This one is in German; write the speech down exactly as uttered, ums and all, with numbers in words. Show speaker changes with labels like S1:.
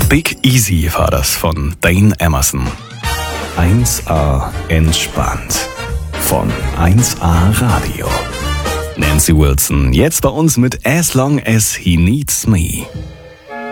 S1: Big Easy war das von Dane Emerson. eins A entspannt. Von eins A Radio. Nancy Wilson, jetzt bei uns mit As Long As He Needs Me.